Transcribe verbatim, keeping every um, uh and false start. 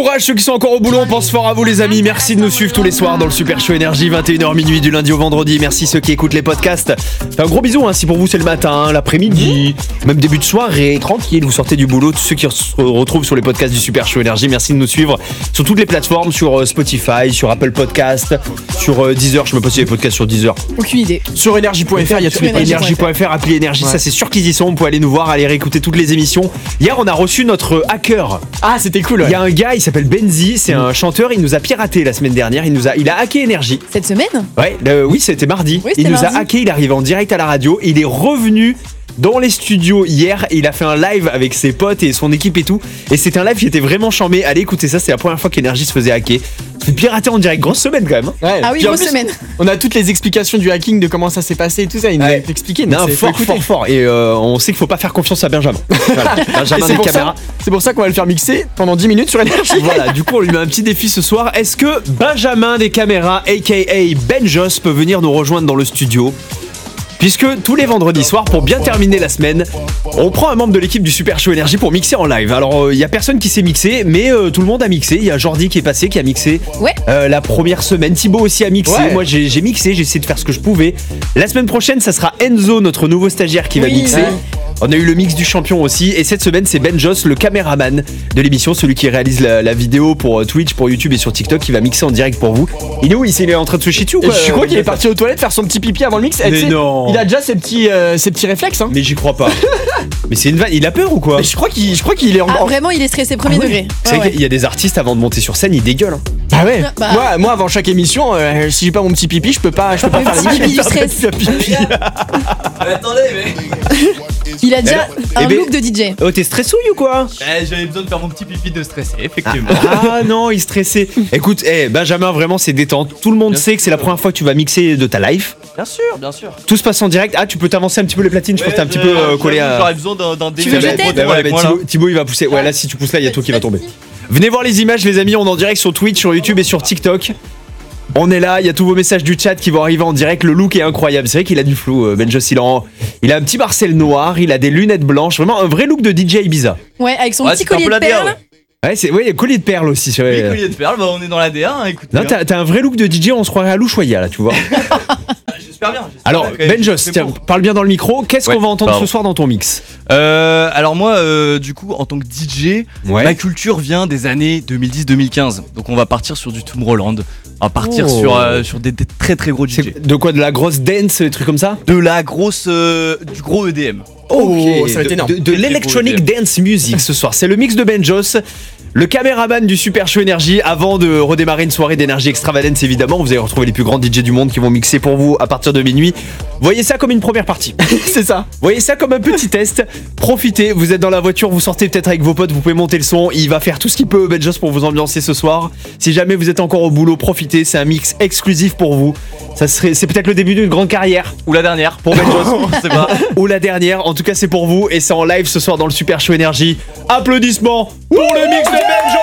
Courage ceux qui sont encore au boulot, on pense fort à vous les amis. Merci de nous suivre tous les soirs dans le Super Show Énergie, vingt et une heures minuit du lundi au vendredi. Merci ceux qui écoutent les podcasts. Un gros bisou hein, si pour vous c'est le matin, l'après-midi, même début de soirée, tranquille, vous sortez du boulot. Tous ceux qui se retrouvent sur les podcasts du Super Show Énergie, merci de nous suivre sur toutes les plateformes, sur Spotify, sur Apple Podcast, sur Deezer. Je me pose s'il y a des podcasts sur Deezer. Aucune idée. Sur énergie point f r, il y a tous les énergie point f r, appli Énergie, ouais. Ça c'est sûr qu'ils y sont. Vous pouvez aller nous voir, aller réécouter toutes les émissions. Hier on a reçu notre hacker. Ah c'était cool. Ouais. Il y a un gars, il s'appelle Benzi, c'est mmh. un chanteur, il nous a piraté la semaine dernière, il nous a, il a hacké Énergie. Cette semaine ? Ouais, euh, oui c'était mardi. Oui, c'était il nous mardi. a hacké, il arrive en direct à la radio, il est revenu dans les studios hier, il a fait un live avec ses potes et son équipe et tout, et c'était un live qui était vraiment chambé. Allez écoutez ça, c'est la première fois qu'Énergie se faisait hacker. C'est piraté en direct, grosse semaine quand même. Ouais. Ah oui, puis grosse plus, semaine. On a toutes les explications du hacking, de comment ça s'est passé et tout ça, il nous ouais. a expliqué. Non, fort, fort, fort. Et euh, on sait qu'il faut pas faire confiance à Benjamin. Voilà, Benjamin des caméras. C'est pour ça qu'on va le faire mixer pendant dix minutes sur Énergie. Voilà, du coup on lui met un petit défi ce soir. Est-ce que Benjamin des caméras, aka Benjos, peut venir nous rejoindre dans le studio ? Puisque tous les vendredis soirs, pour bien terminer la semaine, on prend un membre de l'équipe du Super Show Énergie pour mixer en live. Alors, il euh, y a personne qui s'est mixé, mais euh, tout le monde a mixé. Il y a Jordi qui est passé, qui a mixé ouais. euh, la première semaine. Thibaut aussi a mixé. Ouais. Moi, j'ai, j'ai mixé, j'ai essayé de faire ce que je pouvais. La semaine prochaine, ça sera Enzo, notre nouveau stagiaire, qui oui, va mixer. Ouais. On a eu le mix du champion aussi. Et cette semaine, c'est Benjos, le caméraman de l'émission, celui qui réalise la, la vidéo pour Twitch, pour YouTube et sur TikTok, qui va mixer en direct pour vous. Il est où ? Il est en train de se chier dessus ou quoi ? Je crois qu'il est parti aux toilettes faire son petit pipi avant le mix. Mais non. Il a déjà ses petits, euh, ses petits réflexes. Hein. Mais j'y crois pas. Mais c'est une vanne. Il a peur ou quoi ? Mais je crois qu'il, je crois qu'il est en. Ah, vraiment, il est stressé premier ah, degré. C'est ouais, vrai qu'il ouais. y a des artistes avant de monter sur scène, ils dégueulent. Hein. Bah ouais. Bah. Moi, moi, avant chaque émission, euh, si j'ai pas mon petit pipi, je peux pas, je peux pas faire le pipi du stress. Pipi. Attendez, mais. Il a déjà un look de D J. Oh, t'es stressouille ou quoi ? Eh, j'avais besoin de faire mon petit pipi de stressé, effectivement. Ah, ah non, il stressait. Écoute, hey, Benjamin, vraiment, c'est détente. Tout le monde bien sait sûr. Que c'est la première fois que tu vas mixer de ta life. Bien sûr, bien sûr. Tout se passe en direct. Ah, tu peux t'avancer un petit peu les platines. Je ouais, pense que t'es un petit peu euh, collé à. J'aurais besoin d'un, d'un tu veux jeter ouais, ouais, bah, Thibaut, Thibaut, il va pousser. Ouais, là, si tu pousses là, il y a tout qui va tomber. Venez voir les images, les amis. On est en direct sur Twitch, sur YouTube et sur TikTok. On est là, il y a tous vos messages du chat qui vont arriver en direct. Le look est incroyable. C'est vrai qu'il a du flou, Benjos. Il, en... il a un petit Marcel noir, il a des lunettes blanches. Vraiment un vrai look de D J Ibiza. Ouais, avec son ouais, petit collier de perles. Ouais. Ouais, c'est ouais, collier de perles aussi. C'est vrai. Oui, collier de perles, bah, on est dans l'A D N, hein, écoute. Non, t'as, t'as un vrai look de D J, on se croirait à Louchoya là, tu vois. J'espère bien. J'espère alors, Benjos, tiens, parle bien dans le micro. Qu'est-ce ouais, qu'on va entendre pardon. ce soir dans ton mix ? euh, Alors moi, euh, du coup, en tant que D J, ouais. ma culture vient des années deux mille dix deux mille quinze. Donc on va partir sur du Tomorrowland. On va partir oh. sur, euh, sur des, des très très gros D J. C'est de quoi ? De la grosse dance, des trucs comme ça ? De la grosse, euh, du gros E D M. Oh, okay. Ça va être énorme. De, de, de l'electronic dance music ce soir. C'est le mix de Benjos, le caméraman du Super Show Énergie. Avant de redémarrer une soirée d'énergie extravagance, évidemment, vous allez retrouver les plus grands D J du monde qui vont mixer pour vous à partir de minuit. Voyez ça comme une première partie. C'est ça. Voyez ça comme un petit test. Profitez, vous êtes dans la voiture, vous sortez peut-être avec vos potes, vous pouvez monter le son. Il va faire tout ce qu'il peut, Benjos, pour vous ambiancer ce soir. Si jamais vous êtes encore au boulot, profitez. C'est un mix exclusif pour vous. Ça serait, c'est peut-être le début d'une grande carrière. Ou la dernière pour Benjos. Je sais pas. Ou la dernière. En tout cas, c'est pour vous et c'est en live ce soir dans le Super Show Énergie. Applaudissements pour le mix de Benjos.